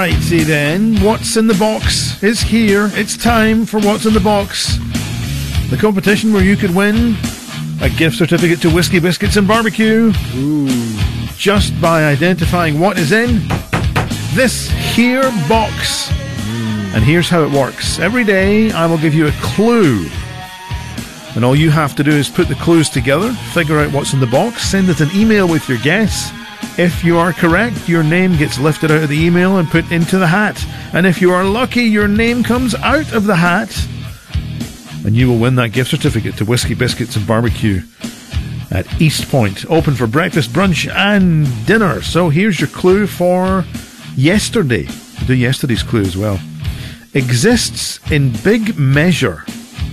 Alrighty then, What's in the Box is here. It's time for What's in the Box. The competition where you could win a gift certificate to Whiskey Biscuits and Barbecue. Ooh. Just by identifying what is in this here box. And here's how it works. Every day I will give you a clue. And all you have to do is put the clues together, figure out what's in the box, send it an email with your guess. If you are correct, your name gets lifted out of the email and put into the hat. And if you are lucky, your name comes out of the hat. And you will win that gift certificate to Whiskey Biscuits and Barbecue at East Point. Open for breakfast, brunch and dinner. So here's your clue for yesterday. We'll do yesterday's clue as well. Exists in big measure.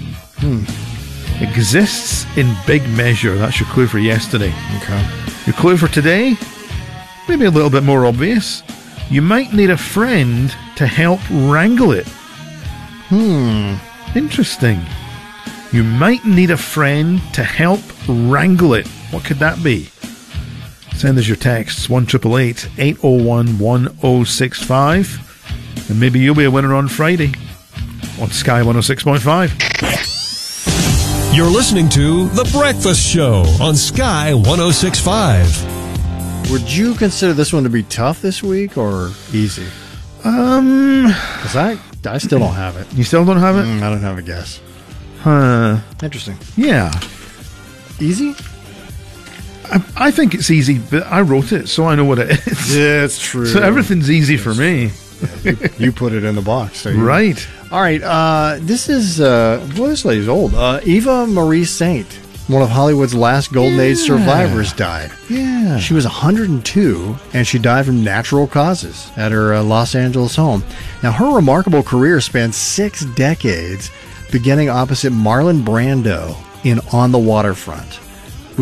Exists in big measure. That's your clue for yesterday. Okay. Your clue for today, maybe a little bit more obvious. You might need a friend to help wrangle it. Interesting. You might need a friend to help wrangle it. What could that be? Send us your texts, 1-888-801-1065. And maybe you'll be a winner on Friday on Sky 106.5. You're listening to The Breakfast Show on Sky 106.5. Would you consider this one to be tough this week or easy? Because I still don't have it. You still don't have it? I don't have a guess. Interesting. Yeah. Easy? I think it's easy, but I wrote it, so I know what it is. Yeah, it's true. So everything's easy for me. Yeah, you put it in the box. So Right. All right. This is, this lady's old. Eva Marie Saint, one of Hollywood's last Golden Age survivors, died. Yeah. She was 102, and she died from natural causes at her Los Angeles home. Now, her remarkable career spanned 6 decades, beginning opposite Marlon Brando in On the Waterfront.